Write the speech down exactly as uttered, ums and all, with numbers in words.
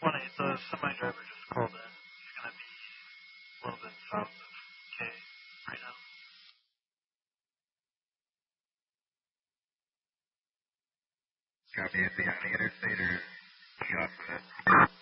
twenty, the semi driver just called in. He's going to be a little bit south of K right now. Copy, is he on the interstate or just off of it?